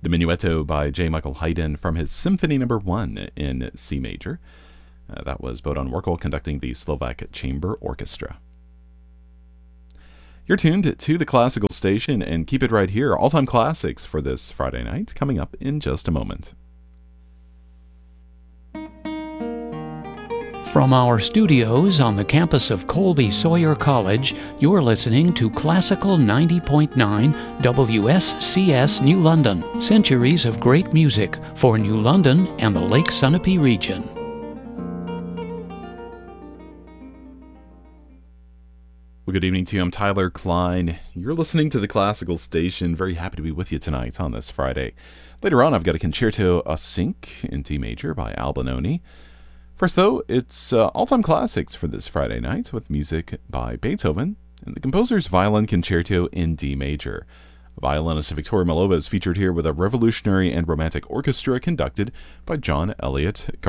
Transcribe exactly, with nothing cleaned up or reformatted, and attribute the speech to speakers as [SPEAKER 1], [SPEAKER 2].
[SPEAKER 1] The Minuetto by J. Michael Haydn from his Symphony Number One in C major. Uh, that was Bohdan Werkle conducting the Slovak Chamber Orchestra. You're tuned to the Classical Station, and keep it right here. All-time classics for this Friday night, coming up in just a moment.
[SPEAKER 2] From our studios on the campus of Colby Sawyer College, you're listening to Classical ninety point nine W S C S New London. Centuries of great music for New London and the Lake Sunapee region.
[SPEAKER 1] Well, good evening to you. I'm Tyler Klein. You're listening to the Classical Station. Very happy to be with you tonight on this Friday. Later on, I've got a Concerto a Cinque in D major by Albinoni. First, though, it's uh, all-time classics for this Friday night with music by Beethoven and the composer's Violin Concerto in D major. Violinist Victoria Malova is featured here with a revolutionary and romantic orchestra conducted by John Elliott